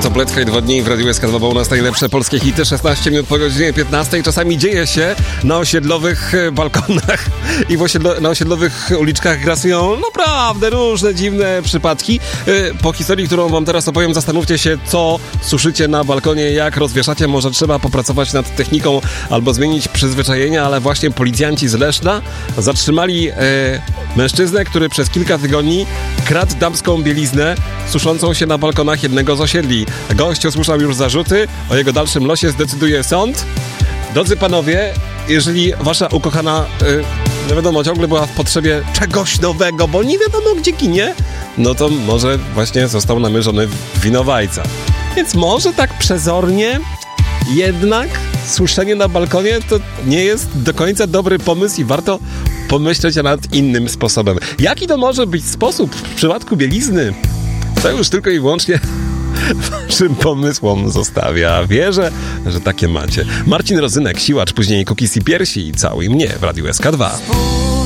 Tabletka i 2 dni w Radiu SK2, bo u nas najlepsze polskie hity, 16 minut po godzinie 15. Czasami dzieje się na osiedlowych balkonach i na osiedlowych uliczkach grasują naprawdę różne dziwne przypadki. Po historii, którą wam teraz opowiem, zastanówcie się, co suszycie na balkonie, jak rozwieszacie. Może trzeba popracować nad techniką albo zmienić przyzwyczajenia, ale właśnie policjanci z Leszna zatrzymali mężczyznę, który przez kilka tygodni kradł damską bieliznę suszącą się na balkonach jednego z osiedli. Gość usłyszał już zarzuty, o jego dalszym losie zdecyduje sąd. Drodzy panowie, jeżeli wasza ukochana, nie wiadomo, ciągle była w potrzebie czegoś nowego, bo nie wiadomo gdzie ginie, no to może właśnie został namierzony w winowajca. Więc może tak przezornie jednak suszenie na balkonie to nie jest do końca dobry pomysł i warto pomyśleć nad innym sposobem. Jaki to może być sposób w przypadku bielizny? To już tylko i wyłącznie waszym pomysłom zostawia. Wierzę, że takie macie. Marcin Rozynek, Siłacz, później Kukis i Piersi i Całuj mnie w Radiu SK2.